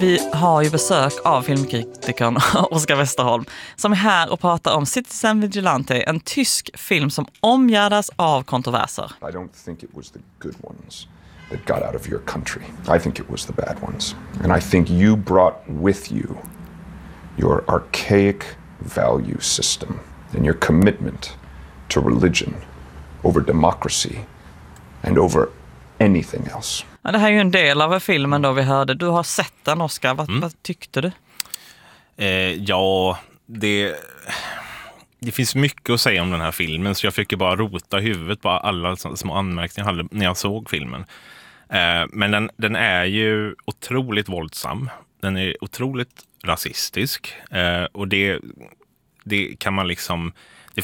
Vi har ju besök av filmkritikern Oskar Westerholm som är här och pratar om Citizen Vigilante, en tysk film som omgärdas av kontroverser. I don't think it was the good ones that got out of your country. I think it was the bad ones. And I think you brought with you your archaic value system and your commitment to religion over democracy and over anything else. Ja, det här är ju en del av filmen då vi hörde. Du har sett den, Oskar. Vad tyckte du? Ja, det finns mycket att säga om den här filmen, så jag fick bara rota huvudet på alla små anmärkningar jag hade när jag såg filmen. Men den är ju otroligt våldsam. Den är otroligt rasistisk. Och det kan man liksom...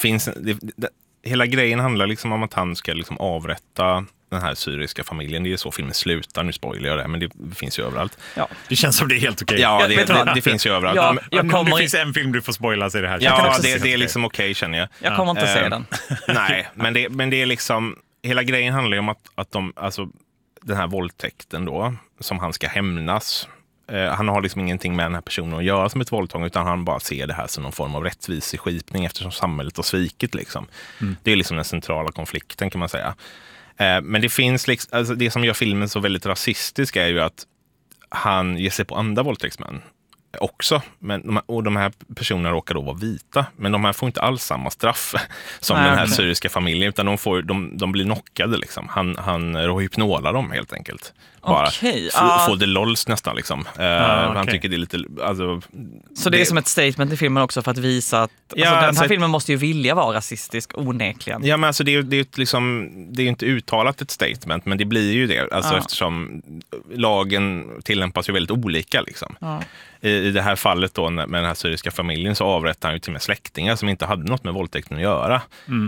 hela grejen handlar liksom om att han ska liksom avrätta den här syriska familjen. Det är så filmen slutar. Nu spoilar jag det, men det finns ju överallt. Ja. Det känns som det är helt okej. Ja, det finns ju överallt. Om det finns en film du får spoila så är det här. Ja, det är liksom okej, känner jag. Jag kommer inte se den. Nej, men det är liksom... Hela grejen handlar ju om att alltså, den här våldtäkten då, som han ska hämnas. Han har liksom ingenting med den här personen att göra som ett våldtång, utan han bara ser det här som någon form av rättvis skipning eftersom samhället har svikit liksom. Det är liksom den centrala konflikten, kan man säga. Men det finns liksom, alltså det som gör filmen så väldigt rasistisk är ju att han ger sig på andra våldtäktsmän också. Och de här personerna råkar då vara vita, men de här får inte alls samma straff som den här syriska familjen, utan de blir knockade liksom. Han hypnolar dem helt enkelt. Bara få det lolls nästan liksom. Han tycker det är lite... Alltså, så det är som ett statement i filmen också för att visa att den här filmen måste ju vilja vara rasistisk, onekligen. Ja, men alltså det är inte uttalat ett statement, men det blir ju det. Alltså eftersom lagen tillämpas ju väldigt olika liksom. I det här fallet då med den här syriska familjen så avrättar han ju till med släktingar som inte hade något med våldtäkten att göra.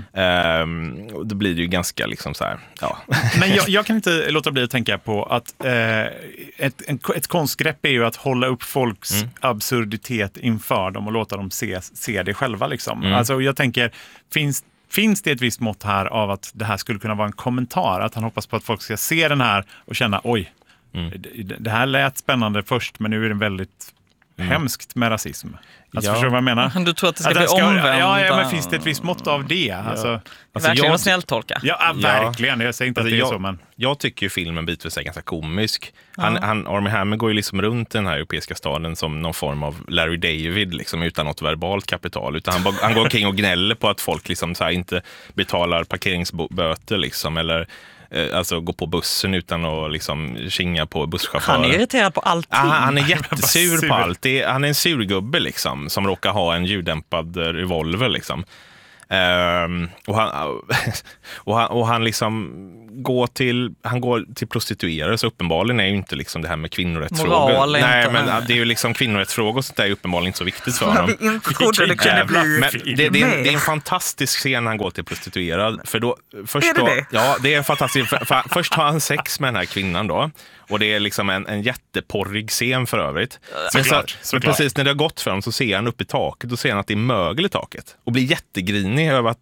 Och då blir det ju ganska liksom så här, ja. Men jag kan inte låta bli att tänka på att ett konstgrepp är ju att hålla upp folks absurditet inför dem och låta dem se det själva liksom. Alltså jag tänker, finns det ett visst mått här av att det här skulle kunna vara en kommentar, att han hoppas på att folk ska se den här och känna, oj, det här lät spännande först, men nu är det väldigt hemskt med rasism. Alltså förstår du vad jag menar? Du tror att det ska bli omvänt? Ja, men finns det ett visst mått av det? Alltså, verkligen att snälltolka. Ja, verkligen. Jag säger inte att det är så, men... Jag tycker ju filmen bitvis är ganska komisk. Armie Hammer går ju liksom runt den här europeiska staden som någon form av Larry David liksom, utan något verbalt kapital. Utan han går omkring och gnäller på att folk liksom så här inte betalar parkeringsböter liksom, eller alltså gå på bussen utan att liksom kinga på busschauffören. Han är irriterad på allting. Han är jättesur på allt. Han är en surgubbe liksom, som råkar ha en ljuddämpad revolver liksom. Och han liksom går till prostituerade, så uppenbarligen är ju inte liksom det här med kvinnorättsfrågor. Nej, men det är ju liksom kvinnorättsfrågor och sånt där är uppenbarligen inte så viktigt för honom. Det är en fantastisk scen när han går till prostituerad, för då ja, det är fantastiskt. För först har han sex med den här kvinnan då. Och det är liksom en jätteporrig scen för övrigt. Såklart. Precis när det har gått för honom så ser han upp i taket och ser han att det är mögel i taket. Och blir jättegrinig över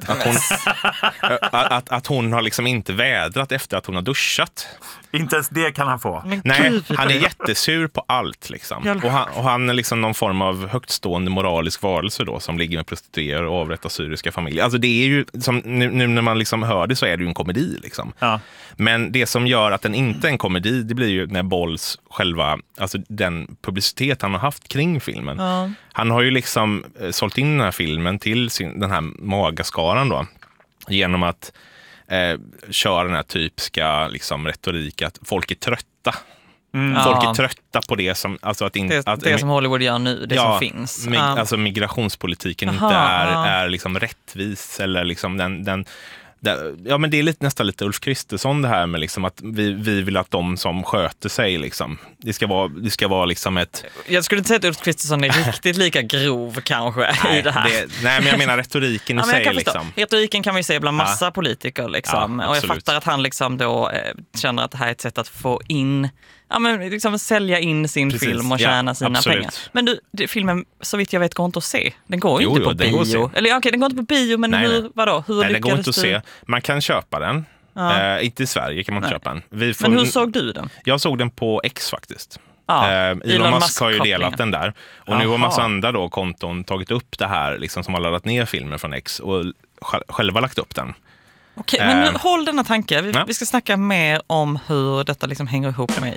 att hon har liksom inte vädrat efter att hon har duschat. Inte ens det kan han få. Nej, han är jättesur på allt liksom. Och han är liksom någon form av högtstående moralisk varelse då, som ligger med prostituerade och avrättar syriska familjer. Alltså det är ju, som nu när man liksom hör det, så är det ju en komedi liksom. Ja. Men det som gör att den inte är en komedi, det blir ju när Bolls själva, alltså den publicitet han har haft kring filmen. Ja. Han har ju liksom sålt in den här filmen till den här magaskaran då, genom att köra den här typiska liksom, retorik att folk är trötta. Folk är trötta på det som... Alltså att det som Hollywood gör nu, det som finns. Alltså migrationspolitiken inte är liksom rättvis, eller liksom men det är nästan lite Ulf Kristersson det här med liksom att vi vill att de som sköter sig liksom, det ska vara liksom ett... Jag skulle inte säga att Ulf Kristersson är riktigt lika grov kanske i det här. Nej, men jag menar retoriken i sig liksom. Retoriken kan vi se bland massa politiker liksom. Och jag fattar att han liksom då känner att det här är ett sätt att få in, liksom sälja in sin film och tjäna sina pengar. Men filmen, så vitt jag vet, går inte att se. Den går inte på bio. Eller den går inte på bio, men hur lyckades den går inte att se. Man kan köpa den. Inte i Sverige kan man köpa den. Men hur såg du den? Jag såg den på X faktiskt. Elon Musk har ju delat den där. Och nu har massa andra då konton tagit upp det här liksom, som har laddat ner filmer från X och själva lagt upp den. Okej, men håll denna tanke. Vi ska snacka mer om hur detta liksom hänger ihop med